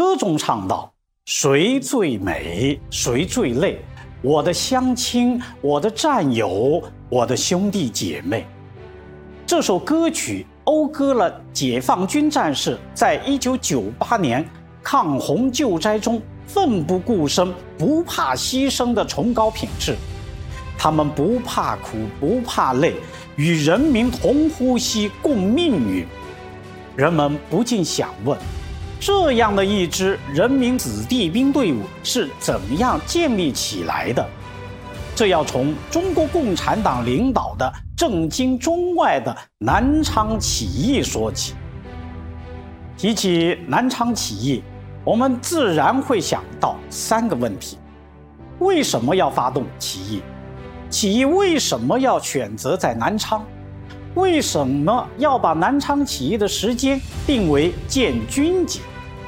歌中唱道：“谁最美，谁最累？我的乡亲，我的战友，我的兄弟姐妹。”这首歌曲讴歌了解放军战士在1998年抗洪救灾中奋不顾身、不怕牺牲的崇高品质。他们不怕苦，不怕累，与人民同呼吸，共命运。人们不禁想问，这样的一支人民子弟兵队伍是怎样建立起来的？这要从中国共产党领导的震惊中外的南昌起义说起。提起南昌起义，我们自然会想到3个问题：为什么要发动起义？起义为什么要选择在南昌？为什么要把南昌起义的时间定为建军节？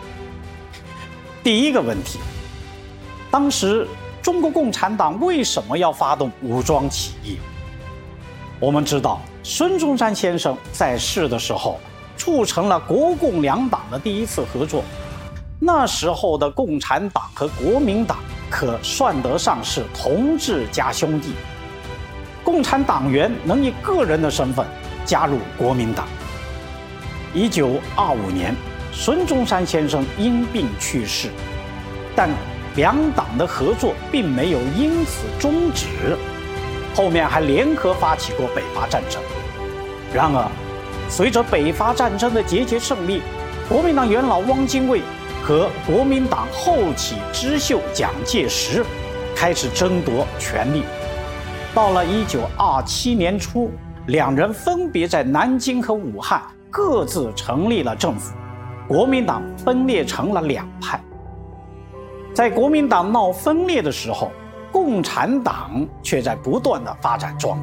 第一个问题，当时中国共产党为什么要发动武装起义？我们知道，孙中山先生在世的时候，促成了国共两党的第一次合作。那时候的共产党和国民党可算得上是同志加兄弟。共产党员能以个人的身份加入国民党。1925年，孙中山先生因病去世，但两党的合作并没有因此终止，后面还联合发起过北伐战争。然而，随着北伐战争的节节胜利，国民党元老汪精卫和国民党后起之秀蒋介石开始争夺权力。到了1927年初，两人分别在南京和武汉各自成立了政府，国民党分裂成了2派。在国民党闹分裂的时候，共产党却在不断的发展壮大。